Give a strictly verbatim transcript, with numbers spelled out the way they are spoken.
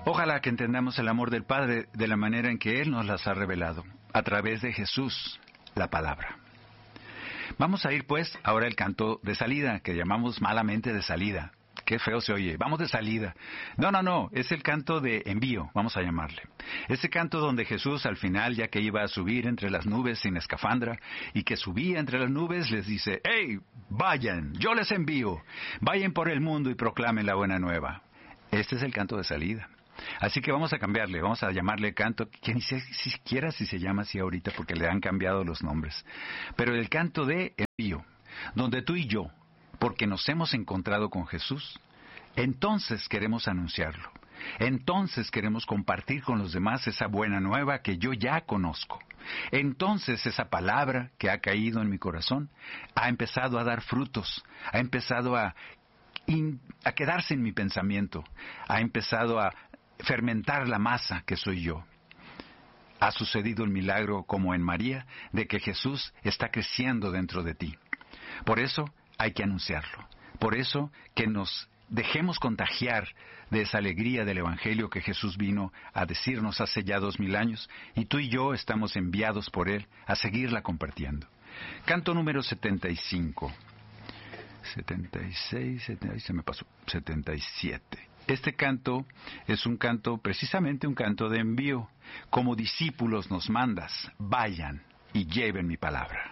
Ojalá que entendamos el amor del Padre de la manera en que Él nos las ha revelado, a través de Jesús, la palabra. Vamos a ir pues ahora al canto de salida, que llamamos malamente de salida. Qué feo se oye, vamos de salida. No, no, no, es el canto de envío, vamos a llamarle. Ese canto donde Jesús al final, ya que iba a subir entre las nubes sin escafandra, y que subía entre las nubes, les dice, ¡Hey, vayan, yo les envío! Vayan por el mundo y proclamen la buena nueva. Este es el canto de salida. Así que vamos a cambiarle, vamos a llamarle canto, que ni sé siquiera si se llama así ahorita porque le han cambiado los nombres. Pero el canto de envío, donde tú y yo, porque nos hemos encontrado con Jesús, entonces queremos anunciarlo. Entonces queremos compartir con los demás esa buena nueva que yo ya conozco. Entonces esa palabra que ha caído en mi corazón ha empezado a dar frutos, ha empezado a, in, a quedarse en mi pensamiento, ha empezado a fermentar la masa que soy yo. Ha sucedido el milagro, como en María, de que Jesús está creciendo dentro de ti. Por eso hay que anunciarlo. Por eso que nos dejemos contagiar de esa alegría del Evangelio que Jesús vino a decirnos hace ya dos mil años, y tú y yo estamos enviados por Él a seguirla compartiendo. Canto número setenta y cinco. setenta y seis, setenta, se me pasó, setenta y siete. Este canto es un canto, precisamente un canto de envío. Como discípulos nos mandas, vayan y lleven mi palabra.